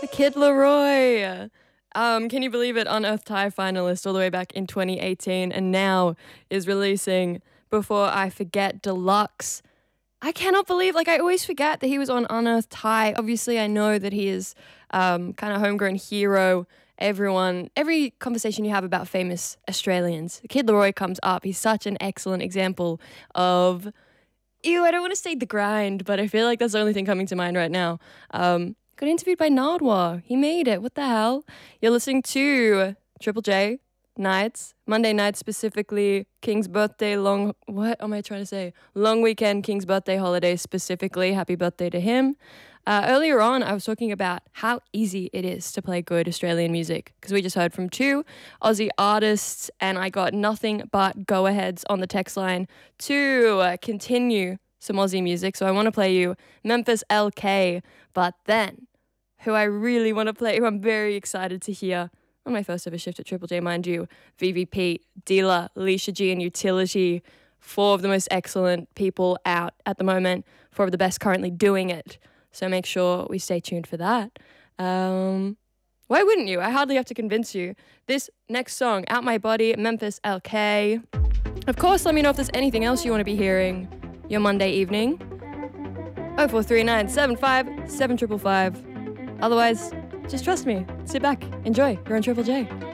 Kid Laroi. Can you believe it? Unearthed High finalist all the way back in 2018 and now is releasing Before I Forget Deluxe. I cannot believe, I always forget that he was on Unearthed High. Obviously, I know that he is kind of homegrown hero. Every conversation you have about famous Australians, Kid Laroi comes up. He's such an excellent example of, I don't want to say the grind, but I feel like that's the only thing coming to mind right now. Got interviewed by Nardwuar. He made it. What the hell? You're listening to Triple J nights, Monday nights specifically, King's birthday, long weekend, King's birthday holiday specifically. Happy birthday to him. Earlier on, I was talking about how easy it is to play good Australian music because we just heard from two Aussie artists and I got nothing but go-aheads on the text line to continue some Aussie music. So I want to play you Memphis LK, but then who I really want to play, who I'm very excited to hear on my first ever shift at Triple J, mind you, VVP, Dealer, Alicia G and Utility, four of the most excellent people out at the moment, four of the best currently doing it. So make sure we stay tuned for that. Why wouldn't you? I hardly have to convince you. This next song, Out My Body, Memphis LK. Of course, let me know if there's anything else you want to be hearing your Monday evening. 0439 75 7555. Otherwise, just trust me. Sit back. Enjoy. You're on Triple J.